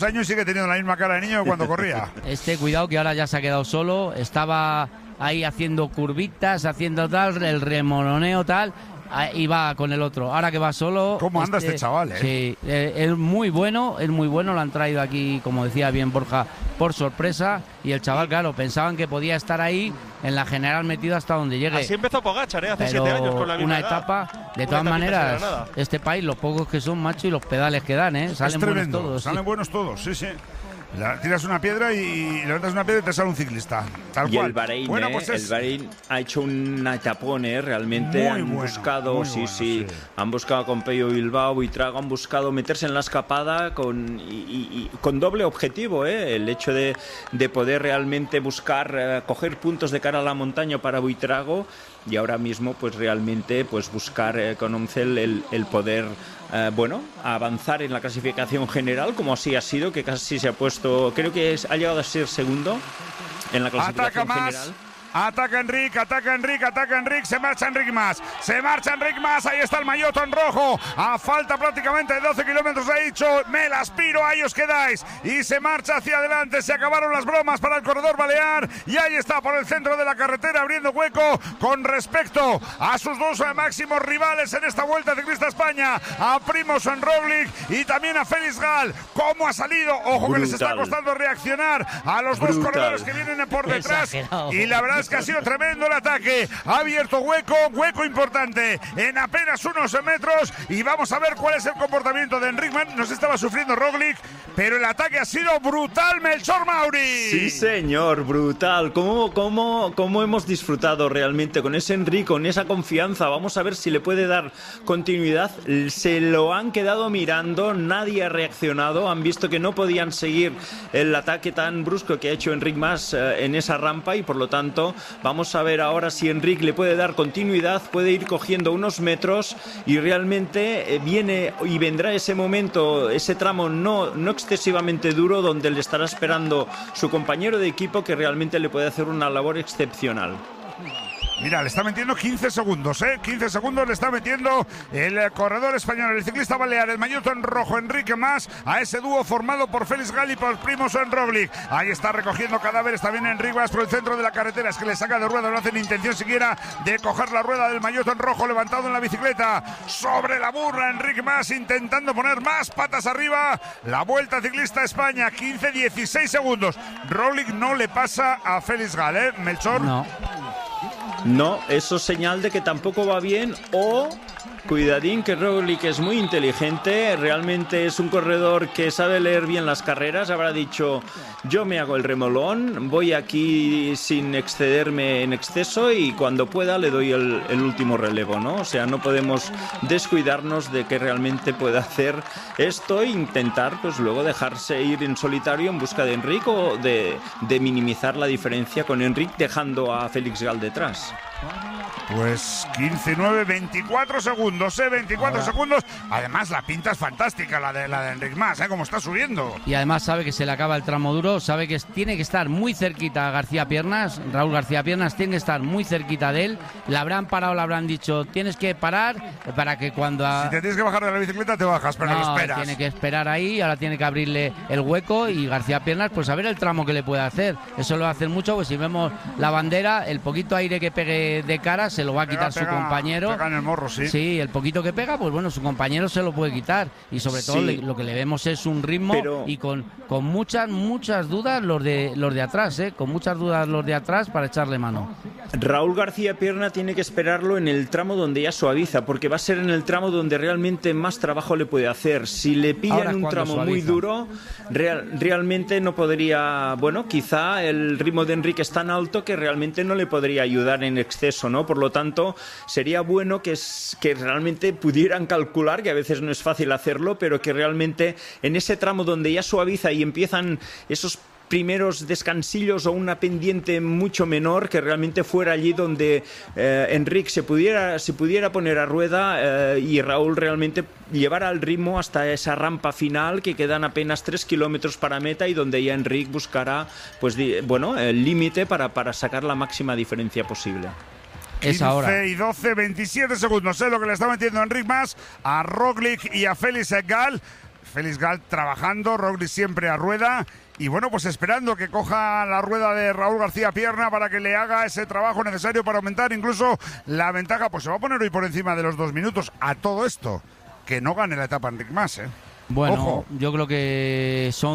años sigue teniendo la misma cara de niño que cuando corría. Cuidado que ahora ya se ha quedado solo, estaba ahí haciendo curvitas, haciendo tal, el remoloneo tal, y va con el otro. Ahora que va solo... ¿Cómo anda este chaval, Sí, es muy bueno, lo han traído aquí, como decía bien Borja, por sorpresa, y el chaval, claro, pensaban que podía estar ahí en la general metido hasta donde llegue. Así empezó Pogačar, hace pero 7 años con la misma una edad. etapa, de todas maneras, este país, los pocos que son, macho, y los pedales que dan, salen buenos todos. Salen buenos todos, sí. Tiras una piedra y levantas una piedra y te sale un ciclista. Tal y cual. El Bahrein, bueno, pues el Bahrein ha hecho una etapón, realmente han buscado, sí, han buscado con Pello Bilbao y Trago, han buscado meterse en la escapada con doble objetivo, el hecho de poder realmente buscar coger puntos de cara a la montaña para Buitrago, y ahora mismo pues realmente pues buscar con Omcel el poder avanzar en la clasificación general, como así ha sido, que casi se ha puesto, creo que ha llegado a ser segundo en la clasificación general. Ataca Enric, se marcha Enric más, ahí está el maillot en rojo, a falta prácticamente de 12 kilómetros, ha dicho, me la aspiro, ahí os quedáis, y se marcha hacia adelante, se acabaron las bromas para el corredor balear, y ahí está por el centro de la carretera, abriendo hueco con respecto a sus dos máximos rivales en esta Vuelta Ciclista España, a Primož Roglič y también a Felix Gall. ¿Cómo ha salido? Ojo, brutal, que les está costando reaccionar a los dos corredores que vienen por detrás, y la verdad es que ha sido tremendo el ataque, ha abierto hueco importante en apenas unos metros, y vamos a ver cuál es el comportamiento de Enric Mas. Nos estaba sufriendo Roglič, pero el ataque ha sido brutal, Melchor Mauri. Sí, señor, brutal. ¿Cómo hemos disfrutado realmente con ese Enric, con esa confianza? Vamos a ver si le puede dar continuidad. Se lo han quedado mirando, nadie ha reaccionado, han visto que no podían seguir el ataque tan brusco que ha hecho Enric Mas en esa rampa, y por lo tanto vamos a ver ahora si Enric le puede dar continuidad, puede ir cogiendo unos metros, y realmente viene y vendrá ese momento, ese tramo no excesivamente duro, donde le estará esperando su compañero de equipo, que realmente le puede hacer una labor excepcional. Mira, le está metiendo 15 segundos, 15 segundos le está metiendo el corredor español, el ciclista balear, el maillot en rojo, Enric Mas, a ese dúo formado por Felix Gall y por Primož Roglič. Ahí está recogiendo cadáveres también Enric Mas por el centro de la carretera, es que le saca de rueda, no hace ni intención siquiera de coger la rueda del maillot en rojo, levantado en la bicicleta, sobre la burra Enric Mas, intentando poner más patas arriba. La Vuelta Ciclista España, 15-16 segundos. Roglič no le pasa a Felix Gall, Melchor. No, eso es señal de que tampoco va bien, o cuidadín, que Roglič es muy inteligente, realmente es un corredor que sabe leer bien las carreras, habrá dicho, yo me hago el remolón, voy aquí sin excederme en exceso, y cuando pueda le doy el último relevo, ¿no? O sea, no podemos descuidarnos de que realmente pueda hacer esto e intentar pues luego dejarse ir en solitario en busca de Enric, o de minimizar la diferencia con Enric, dejando a Felix Gall detrás. Pues 15-9, 24 segundos, 24 segundos. Además, la pinta es fantástica, la de Enric Mas, como está subiendo. Y además sabe que se le acaba el tramo duro, sabe que tiene que estar muy cerquita a García Piernas, Raúl García Piernas tiene que estar muy cerquita de él. Le habrán parado, le habrán dicho, tienes que parar para que cuando... Si te tienes que bajar de la bicicleta, te bajas, pero no lo esperas. Tiene que esperar ahí, ahora tiene que abrirle el hueco, y García Piernas, pues a ver el tramo que le puede hacer. Eso lo va a hacer mucho, pues si vemos la bandera, el poquito aire que pegue de cara se lo va a quitar su compañero. Pega en el morro, sí. Sí, el poquito que pega, pues bueno, su compañero se lo puede quitar. Y sobre todo lo que le vemos es un ritmo, y con muchas dudas los de atrás, con muchas dudas los de atrás para echarle mano. Raúl García Pierna tiene que esperarlo en el tramo donde ya suaviza, porque va a ser en el tramo donde realmente más trabajo le puede hacer. Si le pillan en un tramo muy duro, realmente no podría, quizá el ritmo de Enric es tan alto que realmente no le podría ayudar en exceso, ¿no? Por lo tanto, sería bueno que realmente pudieran calcular, que a veces no es fácil hacerlo, pero que realmente en ese tramo donde ya suaviza y empiezan esos primeros descansillos o una pendiente mucho menor, que realmente fuera allí donde Enric se pudiera poner a rueda, y Raúl realmente llevara el ritmo hasta esa rampa final, que quedan apenas 3 kilómetros para meta, y donde ya Enric buscará el límite para sacar la máxima diferencia posible. 15 y 12, 27 segundos, lo que le está metiendo Enric Mas a Roglič y a Felix Gall. Félix Gal trabajando, Roglic siempre a rueda. Y bueno, pues esperando que coja la rueda de Raúl García Pierna para que le haga ese trabajo necesario para aumentar incluso la ventaja. Pues se va a poner hoy por encima de los 2 minutos. A todo esto, que no gane la etapa Enric Mas, ¿eh? Bueno, Ojo. Yo creo que son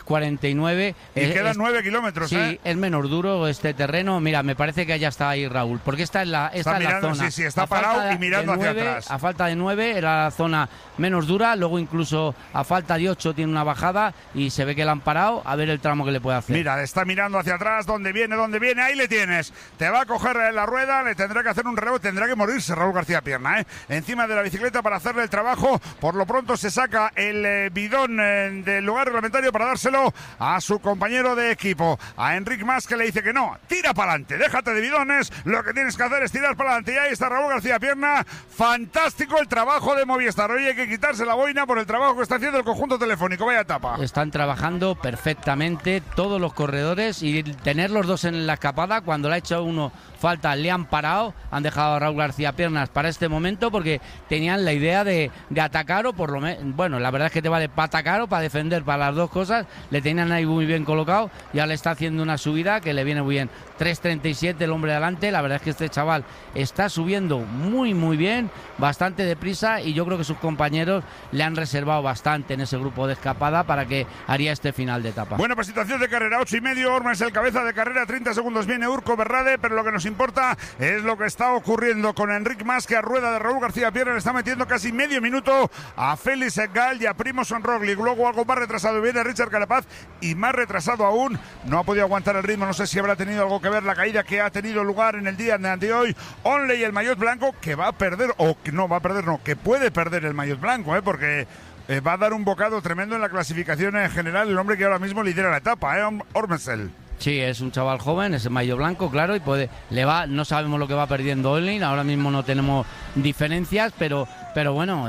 3:49. Y quedan 9 kilómetros, Sí, es menos duro este terreno. Mira, me parece que ya está ahí Raúl, porque esta es la zona. Sí, está parado y mirando hacia atrás. A falta de 9 era la zona menos dura, luego incluso a falta de 8 tiene una bajada y se ve que la han parado, a ver el tramo que le puede hacer. Mira, está mirando hacia atrás, ¿dónde viene? Ahí le tienes. Te va a coger la rueda, le tendrá que hacer un relevo, tendrá que morirse Raúl García Pierna, encima de la bicicleta para hacerle el trabajo. Por lo pronto se saca el bidón del lugar reglamentario para dárselo a su compañero de equipo, a Enric Mas, que le dice que no, tira para adelante, déjate de bidones, lo que tienes que hacer es tirar para adelante. Y ahí está Raúl García Pierna, fantástico el trabajo de Movistar. Hoy hay que quitarse la boina por el trabajo que está haciendo el conjunto telefónico. Vaya etapa. Están trabajando perfectamente todos los corredores, y tener los dos en la escapada, cuando le ha hecho uno falta, le han parado, han dejado a Raúl García Piernas para este momento porque tenían la idea de atacar, o por lo menos, bueno, la verdad es que te vale para atacar o para defender, para las dos cosas. Le tenían ahí muy bien colocado, ya le está haciendo una subida que le viene muy bien. 3:37 el hombre delante. La verdad es que este chaval está subiendo muy muy bien, bastante deprisa, y yo creo que sus compañeros le han reservado bastante en ese grupo de escapada para que haría este final de etapa. Bueno, pues situación de carrera, 8:30, Orma es el cabeza de carrera, 30 segundos viene Urco Berrade, pero lo que nos importa es lo que está ocurriendo con Enric Mas, que a rueda de Raúl García Pierna le está metiendo casi medio minuto a Félix Gal y a Primož Roglic. Luego algo más retrasado viene Richard Carapaz, y más retrasado aún, no ha podido aguantar el ritmo, no sé si habrá tenido algo que ver la caída que ha tenido lugar en el día de hoy. Onley, el maillot blanco, que va a perder, o que no va a perder, no, que puede perder el maillot blanco, porque va a dar un bocado tremendo en la clasificación en general el hombre que ahora mismo lidera la etapa, Ormesel. Sí, es un chaval joven, es el maillot blanco, claro, y no sabemos lo que va perdiendo Onley, ahora mismo no tenemos diferencias, pero bueno,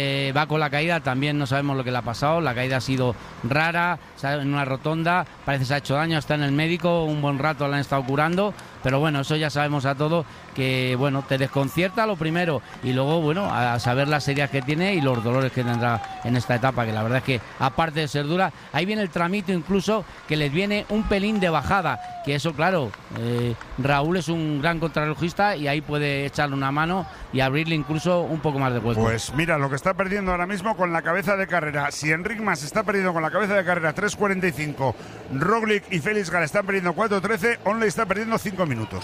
va con la caída, también no sabemos lo que le ha pasado. La caída ha sido rara, en una rotonda, parece que se ha hecho daño, está en el médico, un buen rato la han estado curando, pero bueno, eso ya sabemos a todos que, bueno, te desconcierta lo primero, y luego, bueno, a saber las heridas que tiene y los dolores que tendrá en esta etapa, que la verdad es que, aparte de ser dura, ahí viene el tramito incluso, que les viene un pelín de bajada, que eso, claro, Raúl es un gran contrarrelojista y ahí puede echarle una mano y abrirle incluso un poco más de hueco. Pues mira, lo que está perdiendo ahora mismo con la cabeza de carrera, si Enric Mas está perdiendo con la cabeza de carrera 3:45, Roglic y Félix Gal están perdiendo 4:13, Onley está perdiendo 5 minutos.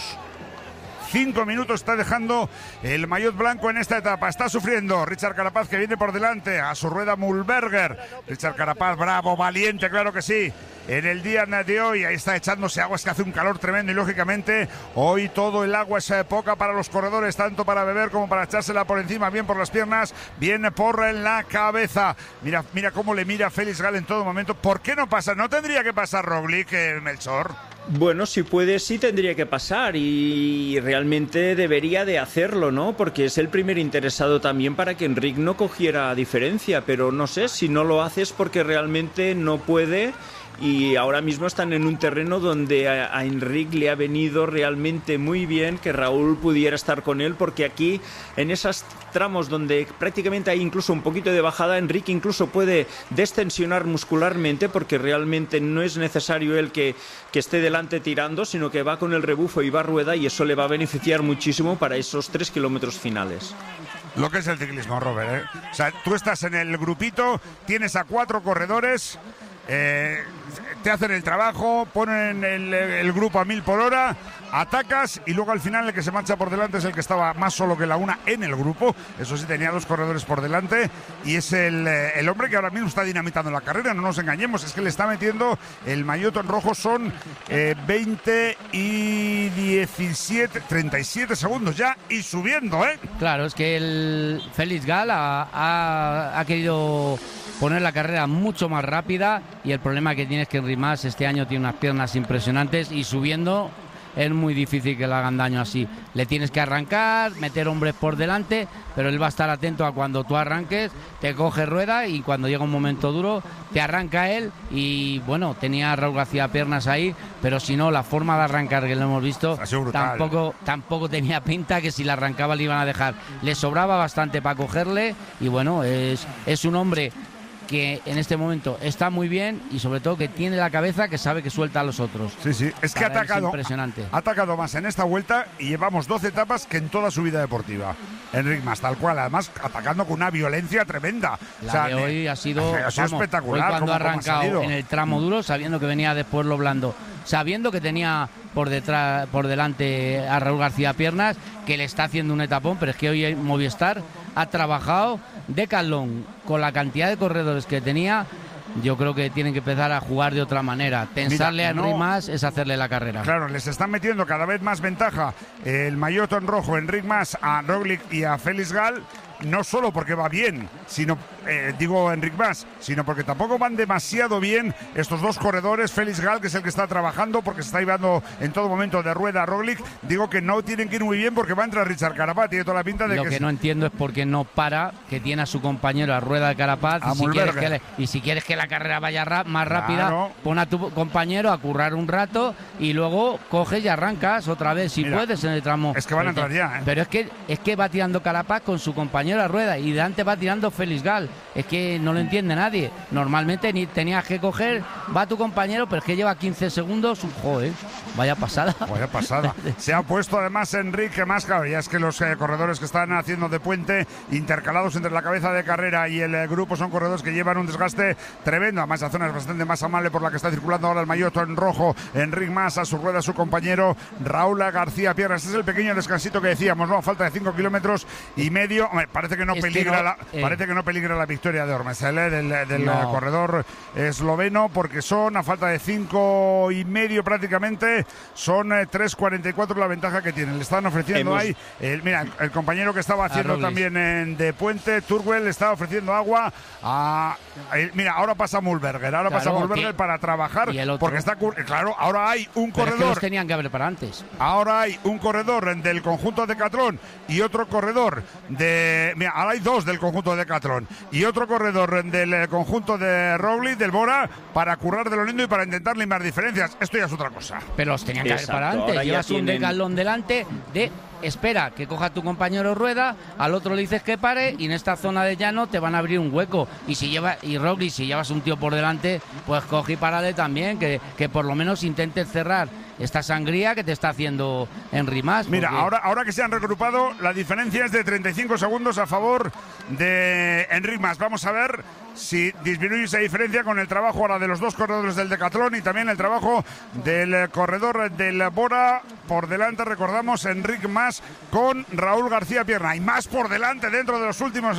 5 minutos está dejando el maillot blanco en esta etapa. Está sufriendo Richard Carapaz, que viene por delante, a su rueda Mühlberger. Richard Carapaz, bravo, valiente, claro que sí. En el día de hoy, ahí está echándose agua, es que hace un calor tremendo, y lógicamente hoy todo el agua es poca para los corredores, tanto para beber como para echársela por encima, bien por las piernas, bien por la cabeza. Mira cómo le mira Félix Gal en todo momento. ¿Por qué no pasa? ¿No tendría que pasar Roglic, Melchor? Bueno, si puede, sí tendría que pasar, y realmente debería de hacerlo, ¿no? Porque es el primer interesado también para que Enric no cogiera diferencia, pero no sé, si no lo hace es porque realmente no puede, y ahora mismo están en un terreno donde a Enric le ha venido realmente muy bien que Raúl pudiera estar con él, porque aquí en esos tramos donde prácticamente hay incluso un poquito de bajada, Enric incluso puede destensionar muscularmente, porque realmente no es necesario él que esté delante tirando, sino que va con el rebufo y va a rueda, y eso le va a beneficiar muchísimo para esos 3 kilómetros finales. Lo que es el ciclismo, Robert, O sea, tú estás en el grupito, tienes a 4 corredores, te hacen el trabajo, ponen el grupo a 1000 por hora, atacas, y luego al final el que se marcha por delante es el que estaba más solo que la una en el grupo. Eso sí, tenía 2 corredores por delante, y es el hombre que ahora mismo está dinamitando la carrera, no nos engañemos, es que le está metiendo el maillot en rojo. Son 20 y 17, 37 segundos ya, y subiendo, Claro, es que el Félix Gal ha querido poner la carrera mucho más rápida, y el problema que tiene es que Enric Mas este año tiene unas piernas impresionantes, y subiendo es muy difícil que le hagan daño así. Le tienes que arrancar, meter hombres por delante, pero él va a estar atento a cuando tú arranques, te coge rueda, y cuando llega un momento duro te arranca él. Y bueno, tenía a Raúl García Piernas ahí, pero si no, la forma de arrancar que lo hemos visto tampoco tenía pinta que si la arrancaba le iban a dejar. Le sobraba bastante para cogerle, y bueno, es un hombre que en este momento está muy bien y sobre todo que tiene la cabeza que sabe que suelta a los otros. Sí, es que ha atacado más en esta vuelta y llevamos 12 etapas que en toda su vida deportiva. Enric Mas, tal cual, además atacando con una violencia tremenda. La de hoy ha sido espectacular. Hoy cuando ha arrancado en el tramo duro, sabiendo que venía después lo blando, sabiendo que tenía por delante a Raúl García Piernas, que le está haciendo un etapón, pero es que hoy Movistar ha trabajado Decathlon con la cantidad de corredores que tenía. Yo creo que tienen que empezar a jugar de otra manera. Tensarle a Enric Mas es hacerle la carrera. Claro, les están metiendo cada vez más ventaja el maillot en rojo, Enric Mas, a Roglic y a Félix Gall. No solo porque va bien, sino Enric Mas, sino porque tampoco van demasiado bien estos dos corredores. Félix Gall, que es el que está trabajando porque se está llevando en todo momento de rueda a Roglic. Digo que no tienen que ir muy bien porque va a entrar Richard Carapaz. Tiene toda la pinta de Lo que no entiendo es por qué no para, que tiene a su compañero a rueda de Carapaz. Y si quieres que la carrera vaya más rápida, claro, pon a tu compañero a currar un rato y luego coges y arrancas otra vez, si puedes, en el tramo. Es que van a entrar ya, Pero es que va tirando Carapaz con su compañero a rueda y delante va tirando Félix Gall. Es que no lo entiende nadie. Normalmente ni tenías que coger, va tu compañero, pero es que lleva 15 segundos. Joder, vaya pasada. Vaya pasada. Se ha puesto además Enrique Mas, claro, ya es que los corredores que están haciendo de puente, intercalados entre la cabeza de carrera y el grupo, son corredores que llevan un desgaste tremendo. Además, la zona es bastante más amable por la que está circulando ahora el maillot en rojo. Enric Mas, a su rueda su compañero Raúl García Piernas. Este es el pequeño descansito que decíamos, ¿no? A falta de 5 kilómetros y medio. Parece que no peligra la victoria de Ormesel, del corredor esloveno, porque son, a falta de 5 y medio prácticamente, son 3.44 la ventaja que tienen. Le están ofreciendo ahí, mira, el compañero que estaba haciendo también de puente, Turwell, le estaba ofreciendo agua a... Mira, ahora pasa Mühlberger, para trabajar, porque está... Claro, ahora hay un corredor... Es que los tenían que haber para antes. Ahora hay un corredor del conjunto Decathlon y otro corredor de... Mira, ahora hay dos del conjunto Decathlon y otro corredor del conjunto de Roglic, del Bora, para currar de lo lindo y para intentar limar diferencias. Esto ya es otra cosa. Pero los tenían que haber para antes. Llevas un Decathlon delante de... Espera que coja tu compañero rueda, al otro le dices que pare y en esta zona de llano te van a abrir un hueco. Y Roglic, si llevas un tío por delante, pues coge y párale también, que por lo menos intentes cerrar esta sangría que te está haciendo Enric Mas. Mira, ahora que se han regrupado, la diferencia es de 35 segundos a favor de Enric Mas. Vamos a ver si disminuye esa diferencia con el trabajo ahora de los dos corredores del Decathlon y también el trabajo del corredor del Bora. Por delante, recordamos, Enric Mas con Raúl García Pierna. Y más por delante dentro de los últimos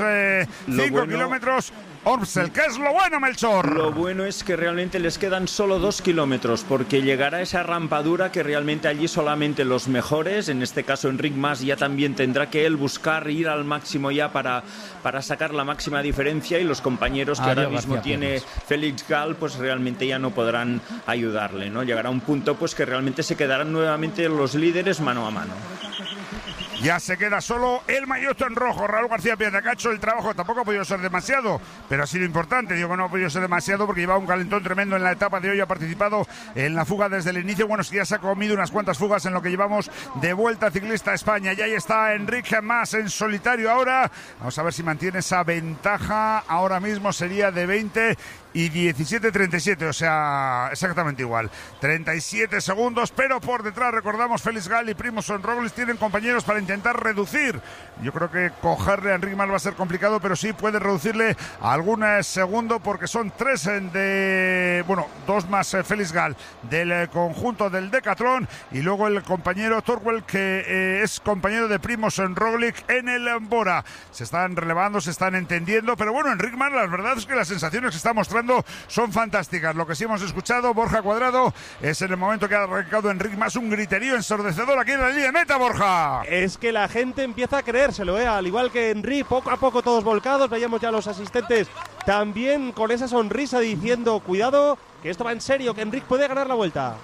5 kilómetros. Ormsel, ¿qué es lo bueno, Melchor? Lo bueno es que realmente les quedan solo 2 kilómetros, porque llegará esa rampadura que realmente allí solamente los mejores, en este caso Enric Mas, ya también tendrá que él buscar ir al máximo ya para sacar la máxima diferencia, y los compañeros que ahora mismo tiene Félix Gall, pues realmente ya no podrán ayudarle, ¿no? Llegará un punto pues que realmente se quedarán nuevamente los líderes mano a mano. Ya se queda solo el maillot en rojo, Raúl García Pierna, que ha hecho el trabajo. Tampoco ha podido ser demasiado, pero ha sido importante. Digo que no ha podido ser demasiado porque llevaba un calentón tremendo en la etapa de hoy. Ha participado en la fuga desde el inicio. Bueno, es que ya se ha comido unas cuantas fugas en lo que llevamos de Vuelta Ciclista a España. Y ahí está Enric Mas en solitario ahora. Vamos a ver si mantiene esa ventaja. Ahora mismo sería de 20 y 17.37, o sea, exactamente igual. 37 segundos, pero por detrás, recordamos, Félix Gall y Primož Roglic tienen compañeros para intentar reducir. Yo creo que cogerle a Enric Mas va a ser complicado, pero sí puede reducirle algún segundo, porque son 3 2 más Félix Gall del conjunto del Decathlon, y luego el compañero Turwell, que es compañero de Primož Roglic en el Bora. Se están relevando, se están entendiendo, pero bueno, Enric Mas, la verdad es que las sensaciones que está mostrando son fantásticas. Lo que sí hemos escuchado, Borja Cuadrado, es en el momento que ha arrancado Enric Mas un griterío ensordecedor aquí en la línea de meta, Borja. Es que la gente empieza a creérselo, al igual que Enric, poco a poco todos volcados. Veíamos ya a los asistentes también con esa sonrisa diciendo, cuidado, que esto va en serio, que Enric puede ganar la Vuelta.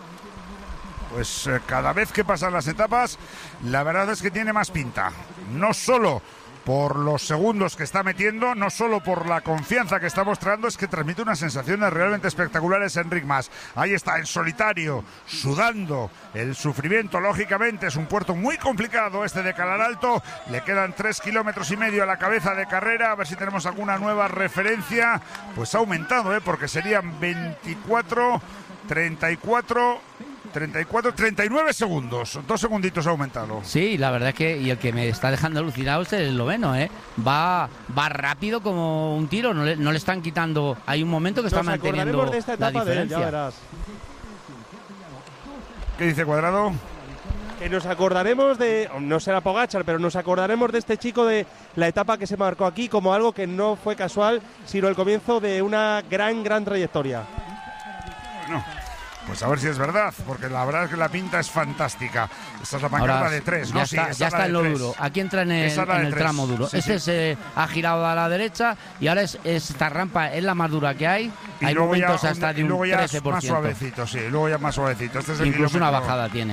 Pues cada vez que pasan las etapas, la verdad es que tiene más pinta. No solo por los segundos que está metiendo, no solo por la confianza que está mostrando, es que transmite unas sensaciones realmente espectaculares Enric Mas. Ahí está, en solitario, sudando, el sufrimiento, lógicamente, es un puerto muy complicado este de Calar Alto, le quedan 3,5 kilómetros a la cabeza de carrera, a ver si tenemos alguna nueva referencia, pues ha aumentado, porque serían 24, 34... 39 segundos, 2 segunditos ha aumentado. Sí, la verdad es que, y el que me está dejando alucinado es el esloveno, va rápido como un tiro, no le están quitando, hay un momento que está manteniendo de esta etapa la diferencia. De él, ya verás. ¿Qué dice Cuadrado? Que nos acordaremos no será Pogačar, pero nos acordaremos de este chico, de la etapa que se marcó aquí, como algo que no fue casual, sino el comienzo de una gran trayectoria. No. Pues a ver si es verdad, porque la verdad es que la pinta es fantástica. Esta es la pancarta de 3, ¿no? Ya está en lo duro. Aquí entra en el tramo duro. Sí, se ha girado a la derecha y ahora esta rampa es la más dura que hay. Y hay momentos hasta de un 13%. Más suavecito, sí, luego ya más suavecito. Este es incluso una bajada tiene.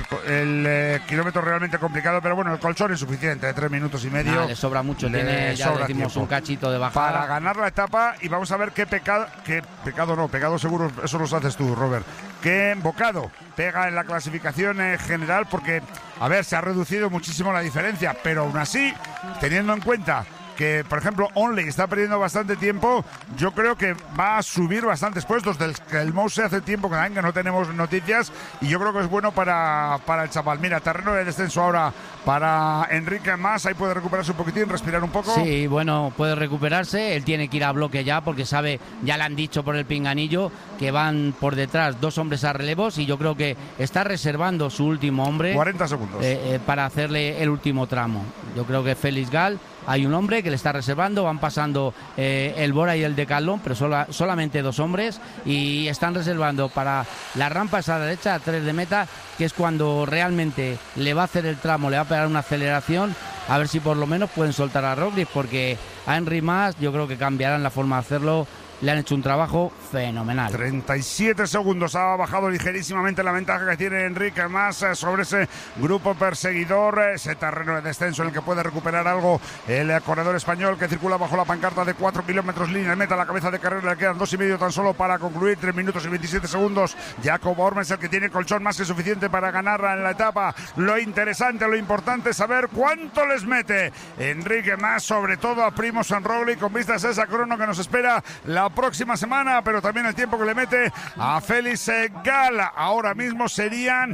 El kilómetro realmente complicado, pero bueno, el colchón es suficiente, de 3 minutos y medio. Le sobra mucho, tiene, ya decimos, tiempo. Un cachito de bajada. Para ganar la etapa, y vamos a ver pecado seguro, eso lo haces tú, Robert. Qué bocado pega en la clasificación general, porque, a ver, se ha reducido muchísimo la diferencia, pero aún así, teniendo en cuenta que, por ejemplo, Onley está perdiendo bastante tiempo, yo creo que va a subir bastantes puestos. Del que el Mouse hace tiempo que no tenemos noticias, y yo creo que es bueno para el chaval. Mira, terreno de descenso ahora para Enric Mas, ahí puede recuperarse un poquitín, respirar un poco. Sí, bueno, puede recuperarse, él tiene que ir a bloque ya, porque sabe, ya le han dicho por el pinganillo, que van por detrás 2 hombres a relevos, y yo creo que está reservando su último hombre 40 segundos para hacerle el último tramo. Yo creo que Félix Gall, hay un hombre que le está reservando, van pasando el Bora y el Decathlon, pero solamente 2 hombres, y están reservando para la rampa a la derecha, a 3 de meta, que es cuando realmente le va a hacer el tramo, le va a pegar una aceleración, a ver si por lo menos pueden soltar a Roglic, porque a Enric Mas yo creo que cambiarán la forma de hacerlo. Le han hecho un trabajo fenomenal. 37 segundos, ha bajado ligerísimamente la ventaja que tiene Enric Mas sobre ese grupo perseguidor, ese terreno de descenso en el que puede recuperar algo el corredor español, que circula bajo la pancarta de 4 kilómetros línea de meta. La cabeza de carrera le quedan 2,5 tan solo para concluir, 3 minutos y 27 segundos. Jacob Orme es el que tiene colchón más que suficiente para ganarla en la etapa. Lo interesante, lo importante es saber cuánto les mete Enric Mas, sobre todo a Primož Roglic, con vistas a esa crono que nos espera la próxima semana, pero también el tiempo que le mete a Félix Gall. Ahora mismo serían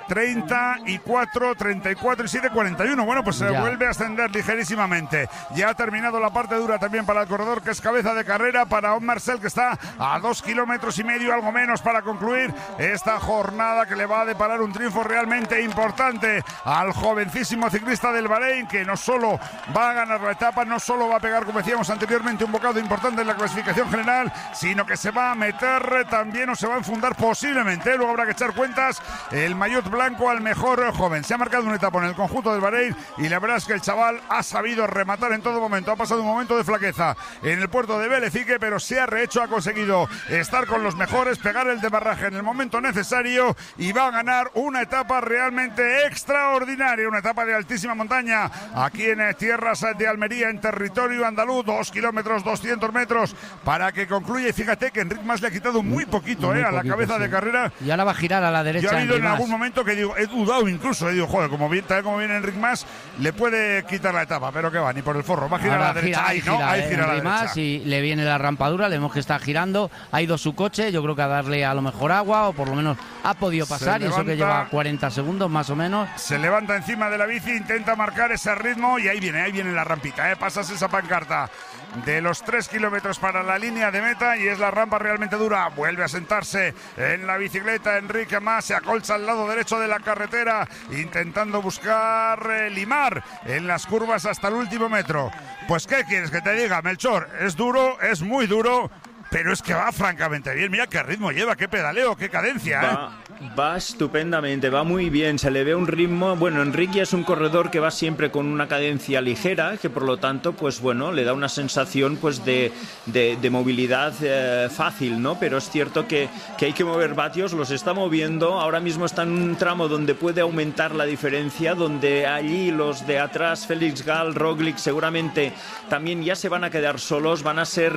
34, 34 y 7, 41. Bueno, pues se vuelve a ascender ligerísimamente. Ya ha terminado la parte dura también para el corredor, que es cabeza de carrera, para On Marcel, que está a 2,5 kilómetros, algo menos, para concluir esta jornada, que le va a deparar un triunfo realmente importante al jovencísimo ciclista del Bahrein, que no solo va a ganar la etapa, no solo va a pegar, como decíamos anteriormente, un bocado importante en la clasificación general, sino que se va a meter también, o se va a enfundar posiblemente, luego habrá que echar cuentas, el maillot blanco al mejor joven. Se ha marcado una etapa en el conjunto del Bahrein, y la verdad es que el chaval ha sabido rematar en todo momento. Ha pasado un momento de flaqueza en el puerto de Belefique, pero se ha rehecho, ha conseguido estar con los mejores, pegar el demarraje en el momento necesario, y va a ganar una etapa realmente extraordinaria, una etapa de altísima montaña aquí en tierras de Almería, en territorio andaluz, 2 kilómetros, 200 metros para que concluya. Y fíjate que Enric Mas le ha quitado muy poquito, a la cabeza de carrera, y ahora va a girar a la derecha. Yo he habido en algún momento que digo, he dudado incluso, digo, joder, tal como viene Enric Mas, le puede quitar la etapa, pero que va, ni por el forro, va a girar a la derecha. Ahí gira a la derecha. Más, y le viene la rampadura, le vemos que está girando, ha ido su coche, yo creo que a darle a lo mejor agua, o por lo menos ha podido pasar, y eso que lleva 40 segundos más o menos. Se levanta encima de la bici, intenta marcar ese ritmo, y ahí viene la rampita, pasas esa pancarta de los 3 kilómetros para la línea de meta, y es la rampa realmente dura. Vuelve a sentarse en la bicicleta Enric Mas, se acolcha al lado derecho de la carretera, intentando buscar limar en las curvas hasta el último metro. Pues ¿qué quieres que te diga, Melchor? Es duro, es muy duro, pero es que va francamente bien. Mira qué ritmo lleva, qué pedaleo, qué cadencia. Va estupendamente, va muy bien, se le ve un ritmo. Bueno, Enric es un corredor que va siempre con una cadencia ligera, que por lo tanto, pues bueno, le da una sensación pues de movilidad fácil, ¿no? Pero es cierto que hay que mover vatios, los está moviendo. Ahora mismo está en un tramo donde puede aumentar la diferencia, donde allí los de atrás, Felix Gall, Roglic, seguramente también ya se van a quedar solos, van a ser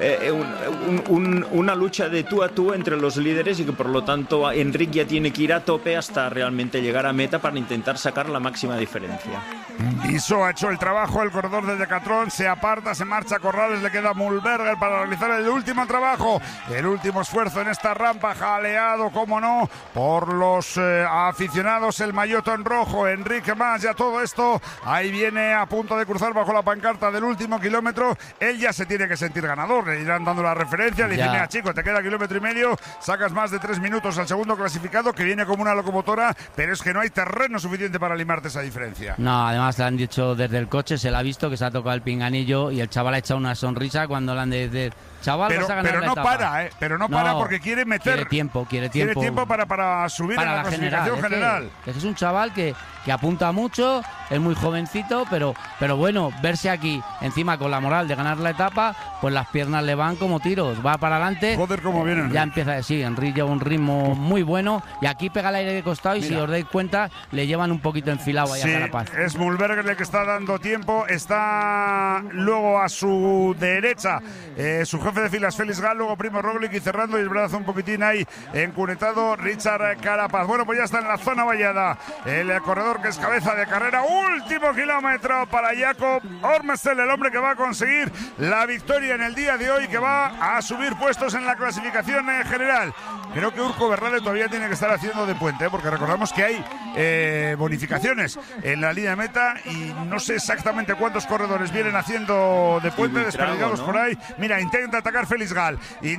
una lucha de tú a tú entre los líderes, y que por lo tanto Enric ya tiene que ir a tope hasta realmente llegar a meta para intentar sacar la máxima diferencia. Iso ha hecho el trabajo, el corredor de Decathlon se aparta, se marcha a Corrales, le queda Mühlberger para realizar el último trabajo, el último esfuerzo en esta rampa, jaleado, como no, por los aficionados, el maillot en rojo, Enric Mas. Ya todo esto, ahí viene a punto de cruzar bajo la pancarta del último kilómetro. Él ya se tiene que sentir ganador, le irán dando la referencia, le dicen, mira chico, te queda 1,5 kilómetros, sacas más de 3 minutos al segundo clasificado, que viene como una locomotora, pero es que no hay terreno suficiente para limarte esa diferencia. No, además le han dicho desde el coche, se le ha visto que se ha tocado el pinganillo y el chaval ha echado una sonrisa cuando le han de chaval, pero no para, pero no para porque quiere meter. Quiere tiempo para subir para a la clasificación general. Es un chaval que apunta mucho, es muy jovencito, pero bueno, verse aquí encima con la moral de ganar la etapa, pues las piernas le van como tiros, va para adelante. Joder, cómo viene Enric. Ya empieza a decir, Enric lleva un ritmo muy bueno y aquí pega el aire de costado y si os dais cuenta le llevan un poquito enfilado ahí a Carapaz. Es Mühlberger el que está dando tiempo, está luego a su derecha su jefe de filas Felix Gall, luego Primo Roglic y cerrando y el brazo un poquitín ahí encunetado Richard Carapaz. Bueno, pues ya está en la zona vallada el corredor que es cabeza de carrera. Último kilómetro para Jakob Ormesel, el hombre que va a conseguir la victoria en el día de hoy, que va a subir puestos en la clasificación general. Creo que Urco Berrade todavía tiene que estar haciendo de puente, porque recordamos que hay bonificaciones en la línea de meta y no sé exactamente cuántos corredores vienen haciendo de puente, desperdigados, ¿no? Por ahí. Mira, intenta atacar Felix Gall,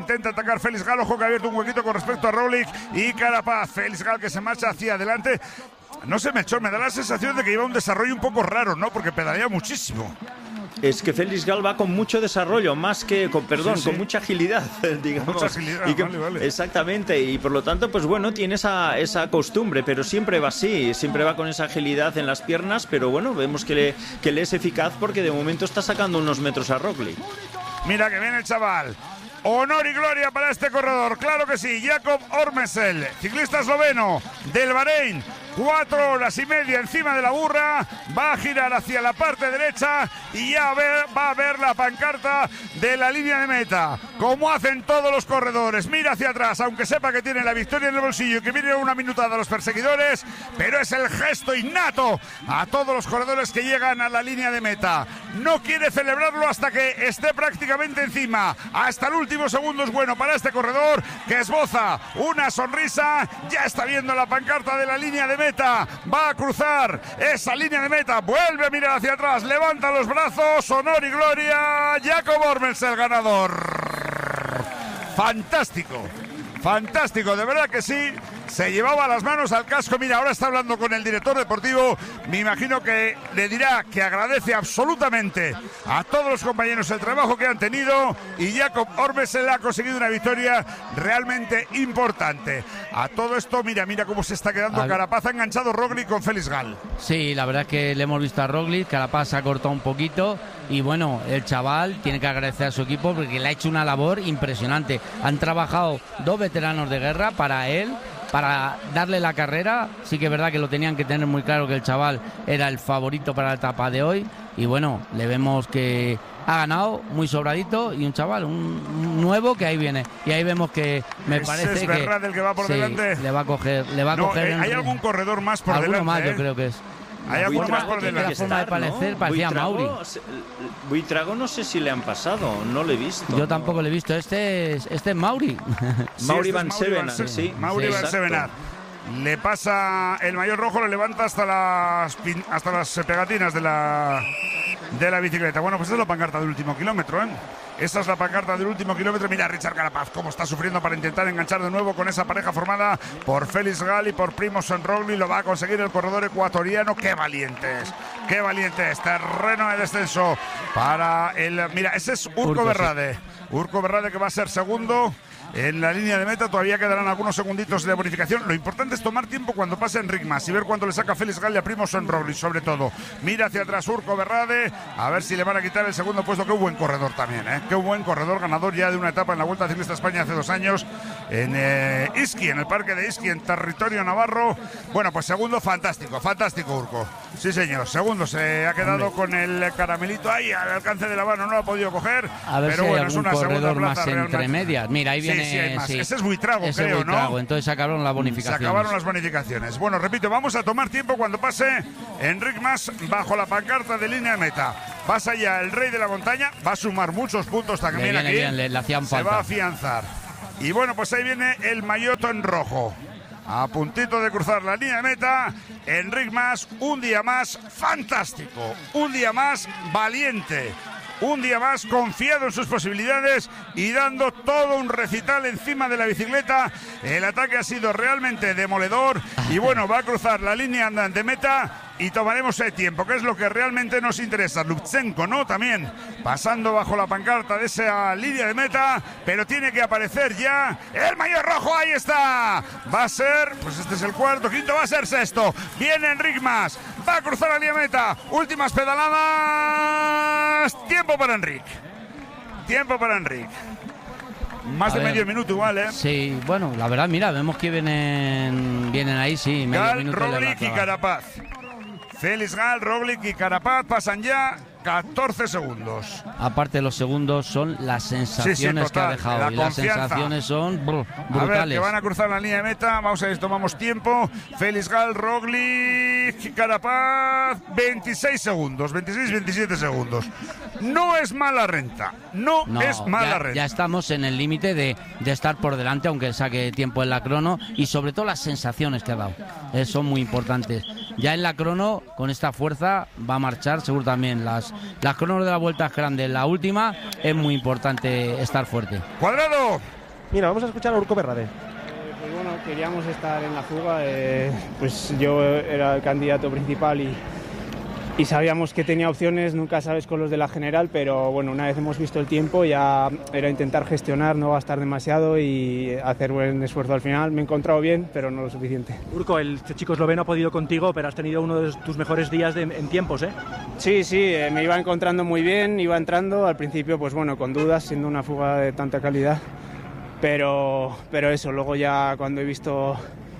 ojo que ha abierto un huequito con respecto a Roglic y Carapaz. Felix Gall que se marcha hacia adelante. No sé, Melchor, me da la sensación de que lleva un desarrollo un poco raro, ¿no? Porque pedalea muchísimo. Es que Felix Gall va con mucho desarrollo, más que con mucha agilidad, digamos. Mucha agilidad, vale. Exactamente, y por lo tanto, pues bueno, tiene esa costumbre, pero siempre va así, siempre va con esa agilidad en las piernas, pero bueno, vemos que le es eficaz porque de momento está sacando unos metros a Roglic. Mira que viene el chaval. Honor y gloria para este corredor, claro que sí. Jakob Ormesel, ciclista esloveno del Bahrein, 4 horas y media encima de la burra, va a girar hacia la parte derecha y ya va a ver la pancarta de la línea de meta, como hacen todos los corredores. Mira hacia atrás, aunque sepa que tiene la victoria en el bolsillo y que viene una minutada a los perseguidores, pero es el gesto innato a todos los corredores que llegan a la línea de meta. No quiere celebrarlo hasta que esté prácticamente encima, hasta el último segundo. Es bueno para este corredor que esboza una sonrisa, ya está viendo la pancarta de la línea de meta, va a cruzar esa línea de meta, vuelve a mirar hacia atrás, levanta los brazos, honor y gloria, Jakob Ormesel, ganador. Fantástico, de verdad que sí. Se llevaba las manos al casco. Mira, ahora está hablando con el director deportivo. Me imagino que le dirá que agradece absolutamente a todos los compañeros el trabajo que han tenido. Y Jakob Ormesel ha conseguido una victoria realmente importante. A todo esto, mira cómo se está quedando Carapaz. Ha enganchado Roglic con Felix Gall. Sí, la verdad es que le hemos visto a Roglic. Carapaz se ha cortado un poquito. Y bueno, el chaval tiene que agradecer a su equipo porque le ha hecho una labor impresionante. Han trabajado 2 veteranos de guerra para él, para darle la carrera. Sí que es verdad que lo tenían que tener muy claro que el chaval era el favorito para la etapa de hoy. Y bueno, le vemos que ha ganado muy sobradito y un chaval, un nuevo que ahí viene. Y ahí vemos que me parece es Berrade el que va por delante. Le va a coger. ¿Hay algún corredor más por delante? Alguno más, yo creo que es. Hay alguno más por delante. La forma de parecer parecía Mauri. Buitrago no sé si le han pasado, no le he visto. Yo tampoco le he visto. Este es Mauri. Mauri Van Sevenat, sí. Mauri Van Sevenat. Le pasa el maillot rojo, le levanta hasta las pegatinas de la bicicleta. Bueno, pues esa es la pancarta del último kilómetro, ¿eh? Esa es la pancarta del último kilómetro. Mira a Richard Carapaz cómo está sufriendo para intentar enganchar de nuevo con esa pareja formada por Felix Gall y por Primož Roglic. Lo va a conseguir el corredor ecuatoriano. ¡Qué valientes! Terreno de descenso para el... Mira, ese es Urco Berrade. Urco Berrade, que va a ser segundo en la línea de meta. Todavía quedarán algunos segunditos de bonificación. Lo importante es tomar tiempo cuando pase Enric Mas y ver cuánto le saca Félix Gall y a Primo Roglic, sobre todo. Mira hacia atrás Urco Berrade, a ver si le van a quitar el segundo puesto. Qué buen corredor también, qué buen corredor, ganador ya de una etapa en la Vuelta Ciclista España hace 2 años en Ischia, en el parque de Ischia, en territorio navarro. Bueno, pues segundo, fantástico Urco. Sí, señor, segundo, se ha quedado con el caramelito ahí al alcance de la mano, no lo ha podido coger. A ver, pero si bueno, hay es una segunda plaza más entre medias. Mira, ahí viene. Sí, hay más. Sí. Ese es Buitrago, Ese creo, Buitrago. ¿no? Entonces se acabaron las bonificaciones. Se acabaron las bonificaciones. Bueno, repito, vamos a tomar tiempo cuando pase Enric Mas bajo la pancarta de línea de meta. Pasa ya el rey de la montaña, va a sumar muchos puntos también aquí. Le hacían falta. Se va a afianzar. Y bueno, pues ahí viene el maillot en rojo. A puntito de cruzar la línea de meta, Enric Mas, un día más fantástico, un día más valiente, un día más confiado en sus posibilidades y dando todo un recital encima de la bicicleta. El ataque ha sido realmente demoledor y bueno, va a cruzar la línea de meta y tomaremos el tiempo, que es lo que realmente nos interesa. Lutsenko, ¿no? También pasando bajo la pancarta de esa línea de meta, pero tiene que aparecer ya el maillot rojo. Ahí está. Va a ser, pues este es el cuarto, quinto, va a ser sexto. Viene Enric Mas, va a cruzar la línea de meta. Últimas pedaladas. Tiempo para Enric. Más de medio minuto igual, ¿eh? Sí, bueno, la verdad, mira, vemos que vienen ahí, sí. Gall, Roglic y Carapaz. Félix Gall, Roglic y Carapaz pasan ya 14 segundos. Aparte, los segundos son las sensaciones que ha dejado. Y las sensaciones son brutales. A ver, que van a cruzar la línea de meta. Vamos a ver, tomamos tiempo. Félix Gall, Roglic, Carapaz, 26 segundos, 26-27 segundos. No es mala renta. No es mala renta. Ya estamos en el límite de estar por delante, aunque saque tiempo en la crono. Y sobre todo las sensaciones que ha dado. Son muy importantes. Ya en la crono, con esta fuerza, va a marchar seguro también. Las cronos de la Vuelta es grande. La última es muy importante estar fuerte. Cuadrado. Mira, vamos a escuchar a Urco Berrade. Pues bueno, queríamos estar en la fuga. Pues yo era el candidato principal y sabíamos que tenía opciones, nunca sabes con los de la general, pero bueno, una vez hemos visto el tiempo ya era intentar gestionar, no gastar demasiado y hacer buen esfuerzo al final. Me he encontrado bien, pero no lo suficiente. Urco, este chico esloveno ha podido contigo, pero has tenido uno de tus mejores días en tiempos, ¿eh? Sí, me iba encontrando muy bien, iba entrando, al principio pues bueno, con dudas, siendo una fuga de tanta calidad, pero eso, luego ya cuando he visto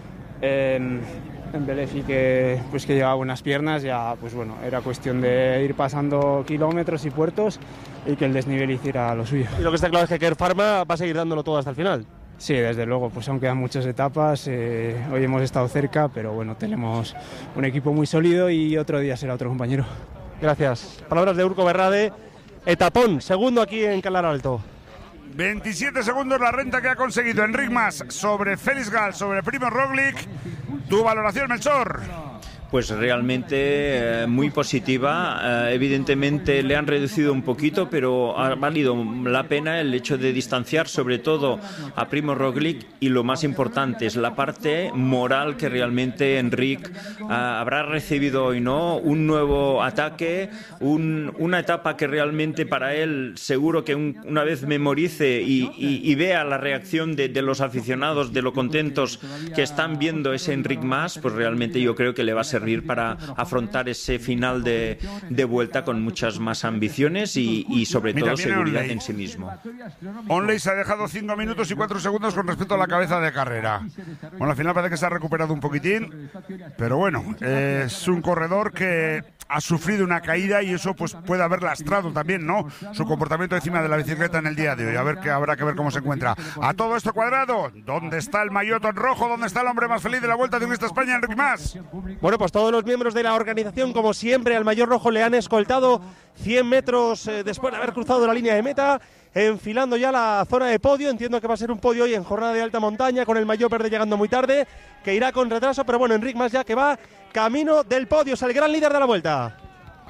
en Belefi que llevaba buenas piernas, ya pues bueno, era cuestión de ir pasando kilómetros y puertos y que el desnivel hiciera lo suyo. Y lo que está claro es que Kern Pharma va a seguir dándolo todo hasta el final. Sí, desde luego, pues aún quedan muchas etapas, hoy hemos estado cerca, pero bueno, tenemos un equipo muy sólido y otro día será otro compañero. Gracias. Palabras de Urco Berrade, etapón, segundo aquí en Calar Alto. 27 segundos la renta que ha conseguido Enric Mas sobre Félix Gall, sobre Primo Roglic. ¿Tu valoración, Melchor? Pues realmente muy positiva. Evidentemente le han reducido un poquito, pero ha valido la pena el hecho de distanciar sobre todo a Primo Roglic, y lo más importante es la parte moral, que realmente Enric habrá recibido hoy, ¿no? Un nuevo ataque, una etapa que realmente para él seguro que una vez memorice y vea la reacción de los aficionados, de lo contentos que están viendo ese Enric Mas, pues realmente yo creo que le va a servir para afrontar ese final de vuelta con muchas más ambiciones y sobre todo seguridad en sí mismo. Onley se ha dejado 5 minutos y 4 segundos con respecto a la cabeza de carrera. Bueno, al final parece que se ha recuperado un poquitín, pero bueno, es un corredor que ha sufrido una caída y eso pues puede haber lastrado también, ¿no?, su comportamiento encima de la bicicleta en el día de hoy. A ver, que habrá que ver cómo se encuentra. A todo esto, Cuadrado, ¿dónde está el maillot en rojo? ¿Dónde está el hombre más feliz de la Vuelta Ciclista España, Enric Mas? Bueno, pues todos los miembros de la organización, como siempre, al maillot rojo le han escoltado 100 metros después de haber cruzado la línea de meta, enfilando ya la zona de podio. Entiendo que va a ser un podio hoy en jornada de alta montaña, con el maillot verde llegando muy tarde, que irá con retraso, pero bueno, Enric Mas ya que va camino del podio, es el gran líder de la Vuelta.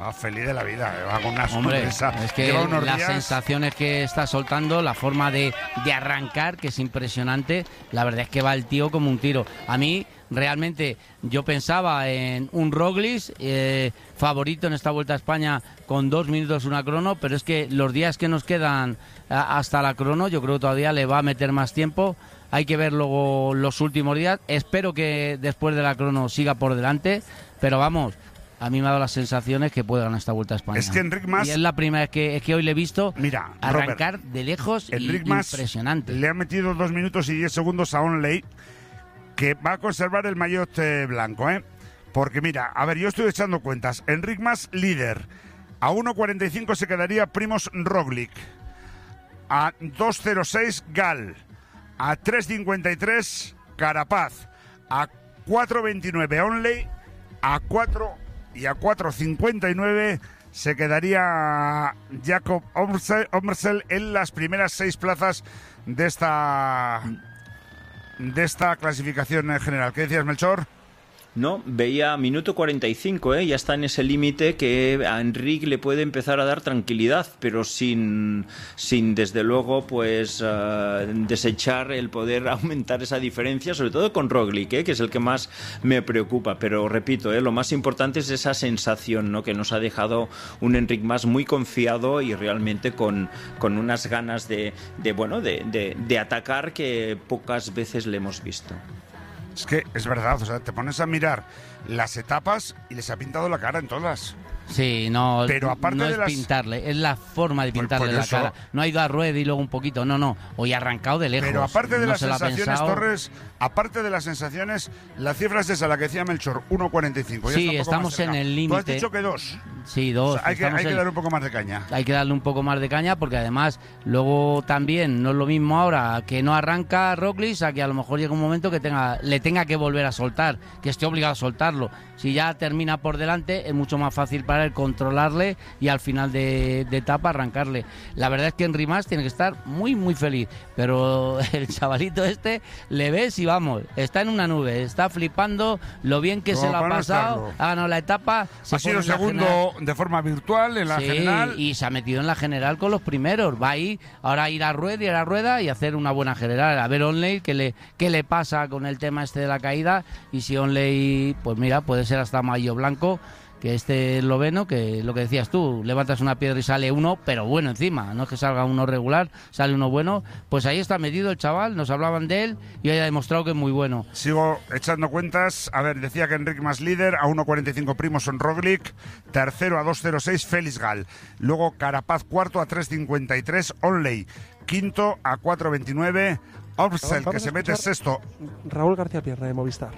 Feliz de la vida, va con una sonrisa. Hombre, es que las sensaciones que está soltando, la forma de arrancar, que es impresionante, la verdad es que va el tío como un tiro. A mí, realmente, yo pensaba en un Roglic favorito en esta Vuelta a España con 2 minutos una crono, pero es que los días que nos quedan hasta la crono, yo creo que todavía le va a meter más tiempo. Hay que ver luego los últimos días. Espero que después de la crono siga por delante, pero vamos, a mí me ha dado las sensaciones que puede ganar esta Vuelta a España. Es que Enric Mas... Y es la primera vez que hoy le he visto arrancar Robert, de lejos y impresionante. Le ha metido 2 minutos y 10 segundos a Onley, que va a conservar el maillot blanco, ¿eh? Porque mira, a ver, yo estoy echando cuentas. Enric Mas, líder. A 1.45 se quedaría Primož Roglic. A 2.06 Gal. A 3.53 Carapaz. A 4.29 Onley. A 4 y a 4.59 se quedaría Jakob Ommersel en las primeras 6 plazas de esta clasificación general. ¿Qué decías, Melchor? No, veía minuto 45, ya está en ese límite que a Enric le puede empezar a dar tranquilidad, pero sin desde luego pues desechar el poder aumentar esa diferencia, sobre todo con Roglic, que es el que más me preocupa. Pero repito, lo más importante es esa sensación, ¿no?, que nos ha dejado un Enric Mas muy confiado y realmente con unas ganas de atacar que pocas veces le hemos visto. Es que es verdad, o sea, te pones a mirar las etapas y les ha pintado la cara en todas. Sí, no, pero aparte no de es pintarle, es la forma de pintarle la cara. No ha ido a rueda y luego un poquito, no. Hoy ha arrancado de lejos. Pero aparte de no las sensaciones, Torres, aparte de las sensaciones, la cifra es esa, la que decía Melchor, 1.45. Sí, estamos en el límite. Tú has dicho que 2. Sí, 2. O sea, hay que darle un poco más de caña. Hay que darle un poco más de caña porque además luego también no es lo mismo ahora que no arranca Roglic a que a lo mejor llega un momento que le tenga que volver a soltar, que esté obligado a soltarlo. Si ya termina por delante es mucho más fácil para él controlarle y al final de etapa arrancarle. La verdad es que Enric Mas tiene que estar muy muy feliz, pero el chavalito le ves y vamos, está en una nube, está flipando lo bien que se lo ha pasado, ha ganado la etapa, ha sido segundo de forma virtual en la general y se ha metido en la general con los primeros. Va ahí ahora a ir a rueda y hacer una buena general. A ver Onley qué le pasa con el tema de la caída, y si Onley, pues mira, puede ser hasta maillot blanco, que esloveno, que lo que decías tú, levantas una piedra y sale uno, pero bueno encima, no es que salga uno regular, sale uno bueno. Pues ahí está metido el chaval, nos hablaban de él y hoy ha demostrado que es muy bueno. Sigo echando cuentas, a ver, decía que Enric Mas líder, a 1.45 Primož Roglic, tercero a 2.06 Félix Gal, luego Carapaz cuarto a 3.53 Onley, quinto a 4.29 Ommersel, que se mete sexto. Raúl García Pierna de Movistar.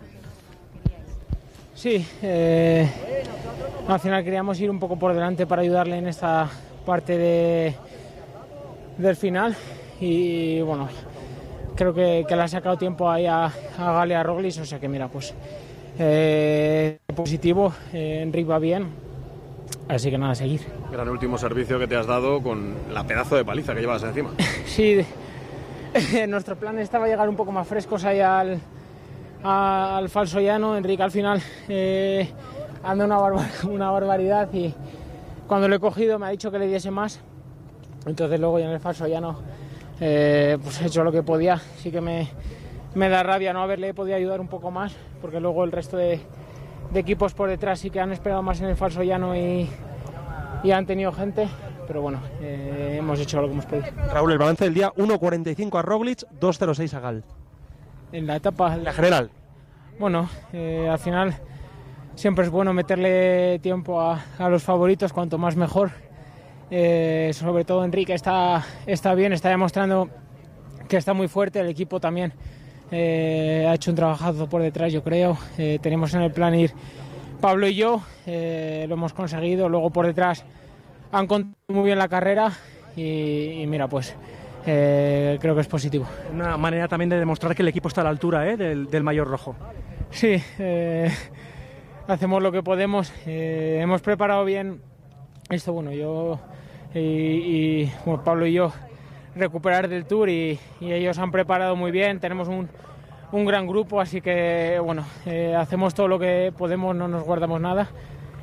Sí, al final queríamos ir un poco por delante para ayudarle en esta parte del final y bueno, creo que le ha sacado tiempo ahí a Gal y a Roglic, o sea que mira, pues positivo, Enric va bien, así que nada, a seguir. Gran último servicio que te has dado con la pedazo de paliza que llevas encima. Sí, nuestro plan estaba llegar un poco más frescos ahí al falso llano. Enric al final anda una barbaridad y cuando lo he cogido me ha dicho que le diese más, entonces luego ya en el falso llano pues he hecho lo que podía. Sí que me da rabia no haberle podido ayudar un poco más, porque luego el resto de equipos por detrás sí que han esperado más en el falso llano y han tenido gente, pero bueno, hemos hecho lo que hemos podido. Raúl, el balance del día: 1.45 a Roglic, 2.06 a Gal. En la etapa, la general. Bueno, al final siempre es bueno meterle tiempo a los favoritos, cuanto más mejor. Sobre todo Enric está bien, está demostrando que está muy fuerte. El equipo también ha hecho un trabajazo por detrás, yo creo. Tenemos en el plan ir Pablo y yo, lo hemos conseguido. Luego por detrás han contado muy bien la carrera y mira, pues creo que es positivo. Una manera también de demostrar que el equipo está a la altura del maillot rojo. Sí, hacemos lo que podemos. Hemos preparado bien esto, bueno, yo y bueno, Pablo y yo, recuperar del Tour y ellos han preparado muy bien. Tenemos un gran grupo, así que bueno, hacemos todo lo que podemos, no nos guardamos nada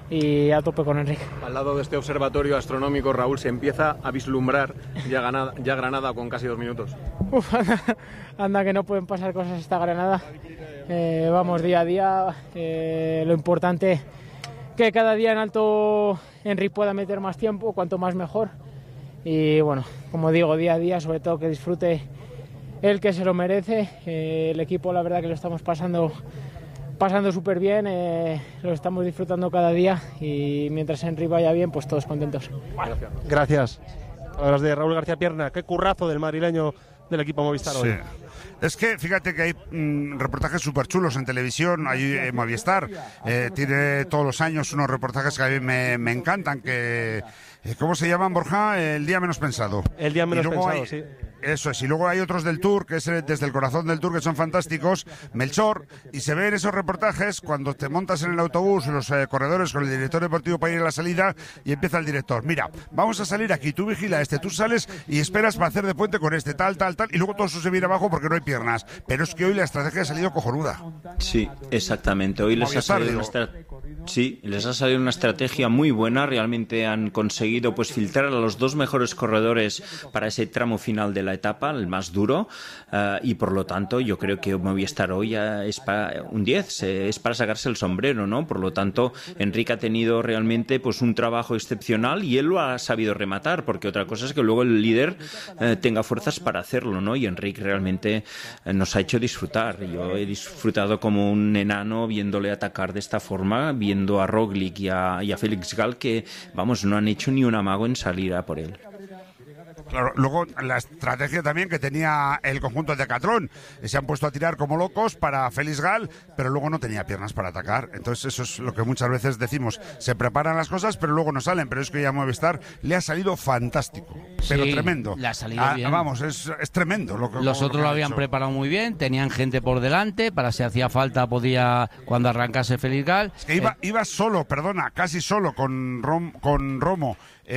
y a tope con Enric. Al lado de este observatorio astronómico, Raúl, se empieza a vislumbrar ya Granada con casi 2 minutos. Uf, anda que no pueden pasar cosas esta Granada. Vamos día a día. Lo importante que cada día en alto Enric pueda meter más tiempo, cuanto más mejor. Y bueno, como digo, día a día, sobre todo que disfrute el que se lo merece. El equipo, la verdad que lo estamos pasando súper bien, lo estamos disfrutando cada día y mientras Enric vaya bien, pues todos contentos. Gracias. Palabras de Raúl García Pierna. Qué currazo del madrileño del equipo Movistar hoy. Es que fíjate que hay reportajes súper chulos en televisión. Hay Movistar tiene todos los años unos reportajes que a mí me encantan, que ¿cómo se llaman, Borja? El día menos pensado. El día menos pensado, sí. Eso es, y luego hay otros del Tour, que es desde el corazón del Tour, que son fantásticos, Melchor, y se ven esos reportajes cuando te montas en el autobús, los corredores con el director deportivo para ir a la salida, y empieza el director, mira, vamos a salir aquí, tú vigila tú sales y esperas para hacer de puente con tal, y luego todo eso se viene abajo porque no hay piernas, pero es que hoy la estrategia ha salido cojonuda. Sí, exactamente, hoy les ha salido una estrategia muy buena, realmente han conseguido pues filtrar a los 2 mejores corredores para ese tramo final de la etapa, el más duro, y por lo tanto yo creo que Movistar hoy es para un 10, es para sacarse el sombrero, ¿no? Por lo tanto, Enric ha tenido realmente pues un trabajo excepcional y él lo ha sabido rematar, porque otra cosa es que luego el líder tenga fuerzas para hacerlo, ¿no? Y Enric realmente nos ha hecho disfrutar. Yo he disfrutado como un enano viéndole atacar de esta forma, viendo a Roglic y a Félix Gall, que vamos, no han hecho ni un amago en salir a por él. Claro, luego la estrategia también que tenía el conjunto de Decathlon, se han puesto a tirar como locos para Félix Gall, pero luego no tenía piernas para atacar. Entonces eso es lo que muchas veces decimos, se preparan las cosas pero luego no salen, pero es que ya Movistar le ha salido fantástico, pero sí, tremendo. Le ha salido bien. Vamos, es tremendo. Los otros lo habían preparado muy bien, tenían gente por delante, para si hacía falta podía, cuando arrancase Félix Gall. Es que iba solo, casi solo con Romo,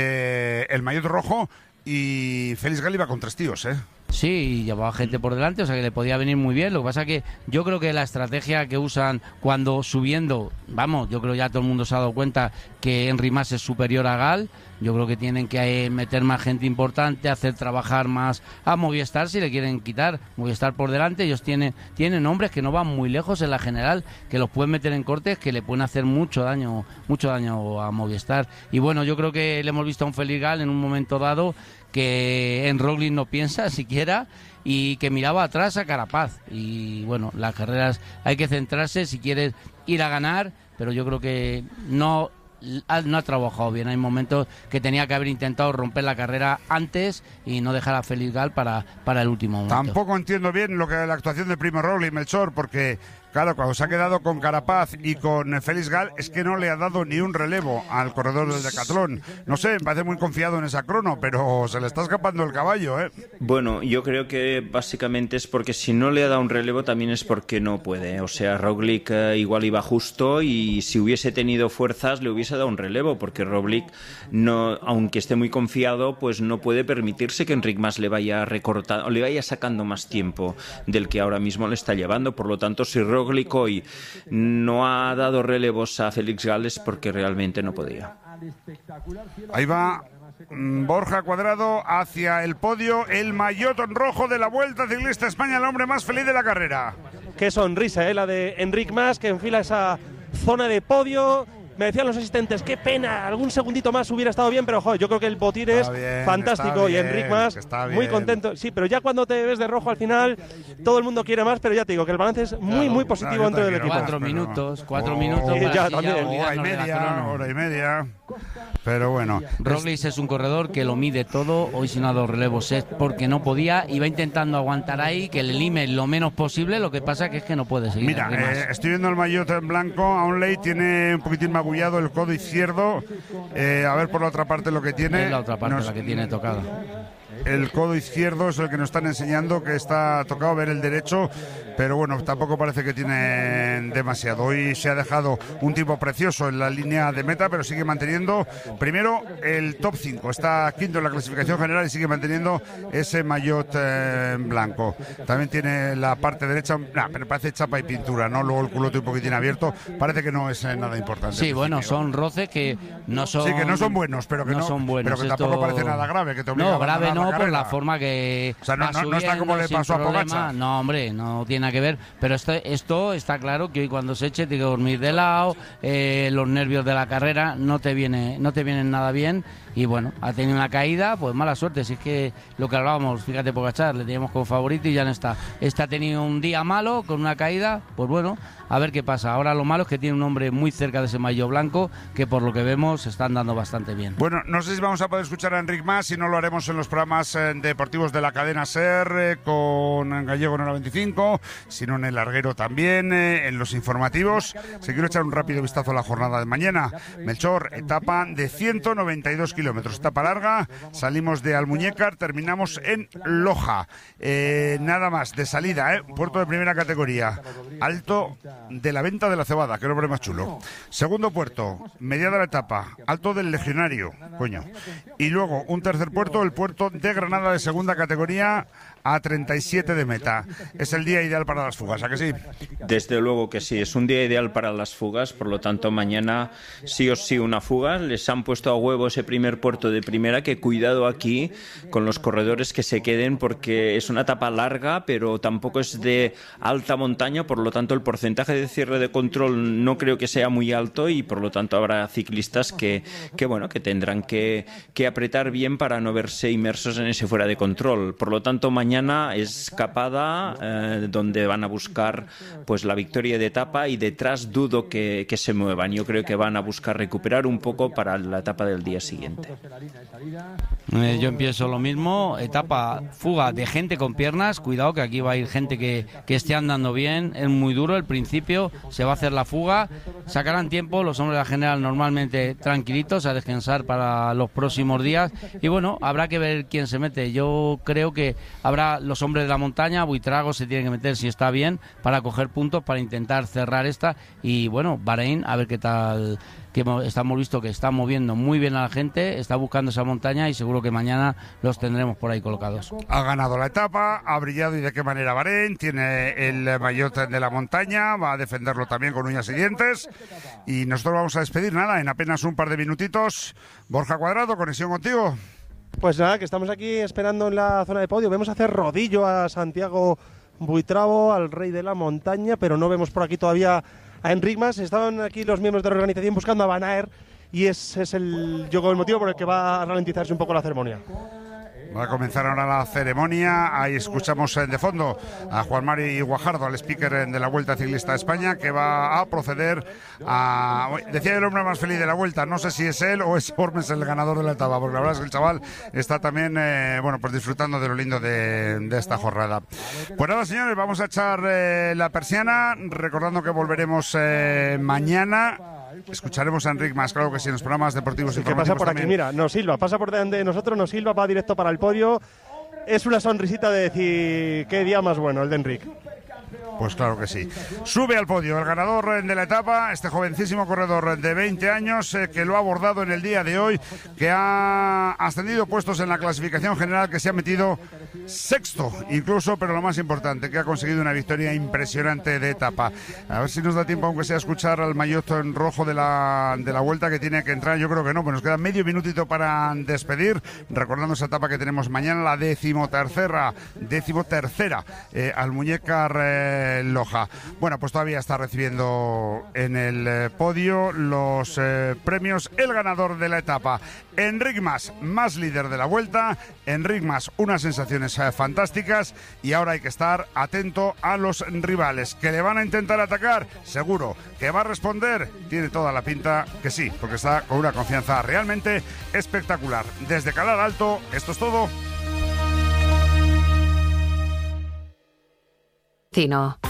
el maillot rojo, y Félix Gall iba con 3 tíos, Sí, llevaba gente por delante, o sea que le podía venir muy bien. Lo que pasa que yo creo que la estrategia que usan cuando subiendo, vamos, yo creo ya todo el mundo se ha dado cuenta que Enric Mas es superior a Gall. Yo creo que tienen que meter más gente importante, hacer trabajar más a Movistar si le quieren quitar Movistar por delante. Ellos tienen hombres que no van muy lejos en la general, que los pueden meter en cortes, que le pueden hacer mucho daño a Movistar. Y bueno, yo creo que le hemos visto a un Félix Gall en un momento dado que en Roglic no piensa siquiera y que miraba atrás a Carapaz. Y bueno, las carreras hay que centrarse si quieres ir a ganar, pero yo creo que no ha trabajado bien. Hay momentos que tenía que haber intentado romper la carrera antes y no dejar a Félix Gall para el último momento. Tampoco entiendo bien lo que la actuación de Primo Roglic y Melchor, porque claro, cuando se ha quedado con Carapaz y con Félix Gall es que no le ha dado ni un relevo al corredor del Decathlon. No sé, me parece muy confiado en esa crono, pero se le está escapando el caballo, Bueno, yo creo que básicamente es porque si no le ha dado un relevo también es porque no puede. O sea, Roglic igual iba justo y si hubiese tenido fuerzas le hubiese dado un relevo, porque Roglic, no, aunque esté muy confiado, pues no puede permitirse que Enric Mas le vaya recortando o le vaya sacando más tiempo del que ahora mismo le está llevando. Por lo tanto, si Roglic hoy no ha dado relevos a Félix Gall es porque realmente no podía. Ahí va Borja Cuadrado hacia el podio, el maillot rojo de la Vuelta Ciclista España, el hombre más feliz de la carrera. Qué sonrisa, la de Enric Mas, que enfila esa zona de podio. Me decían los asistentes, qué pena, algún segundito más hubiera estado bien, pero joder, yo creo que el botín es fantástico y Enric Mas muy contento. Sí, pero ya cuando te ves de rojo al final, todo el mundo quiere más, pero ya te digo que el balance es muy positivo dentro del equipo. 4 minutos para ya también. Hora y media. Pero bueno, Roglic es un corredor que lo mide todo. Hoy si no ha dado relevos es porque no podía, iba intentando aguantar ahí, que le lime lo menos posible. Lo que pasa que es que no puede seguir. Mira, estoy viendo el maillot en blanco. Aunley tiene un poquitín magullado el codo izquierdo. A ver por la otra parte lo que tiene. Es la otra parte la que tiene tocada. el codo izquierdo es el que nos están enseñando que está tocado, ver el derecho, pero bueno, tampoco parece que tiene demasiado. Hoy se ha dejado un tipo precioso en la línea de meta, pero sigue manteniendo primero el top 5, está quinto en la clasificación general y sigue manteniendo ese maillot blanco. También tiene la parte derecha, pero parece chapa y pintura, ¿no? Luego el culote un poquitín abierto, parece que no es nada importante. Sí, bueno, son roces que no son... Sí, que no son buenos, pero que no son buenos, pero que tampoco parece nada grave, que te obliga a grave no, por la forma que... O sea, no está como le pasó a Pogačar. No, hombre, no tiene nada que ver, pero esto está claro que hoy cuando se eche tiene que dormir de lado, los nervios de la carrera no te vienen nada bien. Y bueno, ha tenido una caída, pues mala suerte. Si es que lo que hablábamos, fíjate, Pogačar, le teníamos como favorito y ya no está. Ha tenido un día malo con una caída, pues bueno, a ver qué pasa. Ahora lo malo es que tiene un hombre muy cerca de ese maillot blanco, que por lo que vemos se están dando bastante bien. Bueno, no sé si vamos a poder escuchar a Enric Mas, si no lo haremos en los programas deportivos de la cadena SER, con Gallego en hora 25, si no en el larguero también, en los informativos. Si quiero echar un rápido vistazo a la jornada de mañana. Melchor, etapa de 192 kilómetros, etapa larga, salimos de Almuñécar, terminamos en Loja, nada más, de salida, puerto de primera categoría, Alto de la Venta de la Cebada, que nombre más chulo. Segundo puerto, mediada la etapa, Alto del Legionario, coño, y luego un tercer puerto, el puerto de Granada de segunda categoría, a 37 de meta. Es el día ideal para las fugas, ¿a que sí? Desde luego que sí, es un día ideal para las fugas, por lo tanto mañana sí o sí una fuga. Les han puesto a huevo ese primer puerto de primera, que cuidado aquí con los corredores que se queden, porque es una etapa larga, pero tampoco es de alta montaña, por lo tanto el porcentaje de cierre de control no creo que sea muy alto y por lo tanto habrá ciclistas que tendrán que apretar bien para no verse inmersos en ese fuera de control. Por lo tanto mañana escapada, donde van a buscar pues la victoria de etapa, y detrás dudo que se muevan. Yo creo que van a buscar recuperar un poco para la etapa del día siguiente. Yo empiezo lo mismo, etapa fuga de gente con piernas, cuidado que aquí va a ir gente que esté andando bien, es muy duro el principio, se va a hacer la fuga, sacarán tiempo los hombres de la general normalmente tranquilitos a descansar para los próximos días y bueno, habrá que ver quién se mete. Yo creo que habrá los hombres de la montaña, Buitrago se tiene que meter si está bien para coger puntos, para intentar cerrar esta, y bueno, Bahrein, a ver qué tal, que estamos visto que está moviendo muy bien a la gente, está buscando esa montaña y seguro que mañana los tendremos por ahí colocados. Ha ganado la etapa, ha brillado, y de qué manera Bahrein, tiene el maillot de la montaña, va a defenderlo también con uñas y dientes, y nosotros vamos a despedir en apenas un par de minutitos. Borja Cuadrado, conexión contigo. Pues nada, que estamos aquí esperando en la zona de podio. Vemos hacer rodillo a Santiago Buitrago, al rey de la montaña, pero no vemos por aquí todavía a Enric Mas. Estaban aquí los miembros de la organización buscando a Van Aert y ese es el motivo por el que va a ralentizarse un poco la ceremonia. Va a comenzar ahora la ceremonia. Ahí escuchamos de fondo a Juan Mari Guajardo, al speaker de la Vuelta Ciclista a España, que va a proceder a... Decía el hombre más feliz de la Vuelta, no sé si es él o es Ormes el ganador de la etapa, porque la verdad es que el chaval está también pues disfrutando de lo lindo de esta jornada. Pues nada, señores, vamos a echar la persiana, recordando que volveremos mañana. Escucharemos a Enric Mas, claro que sí, en los programas deportivos y informativos. ¿Qué pasa por también? Aquí? Mira, nos silba, pasa por delante de nosotros, nos silba, va directo para el podio. Es una sonrisita de decir qué día más bueno el de Enric. Pues claro que sí. Sube al podio el ganador de la etapa, este jovencísimo corredor de 20 años que lo ha abordado en el día de hoy, que ha ascendido puestos en la clasificación general, que se ha metido sexto incluso, pero lo más importante, que ha conseguido una victoria impresionante de etapa. A ver si nos da tiempo, aunque sea, escuchar al maillot en rojo de la Vuelta, que tiene que entrar. Yo creo que no, pues nos queda medio minutito para despedir, recordando esa etapa que tenemos mañana, la decimotercera Almuñécar Loja. Bueno, pues todavía está recibiendo en el podio los premios el ganador de la etapa, Enric Mas, más líder de la Vuelta. Enric Mas, unas sensaciones fantásticas, y ahora hay que estar atento a los rivales que le van a intentar atacar. Seguro que va a responder, tiene toda la pinta que sí, porque está con una confianza realmente espectacular. Desde Calar Alto, esto es todo. Cino.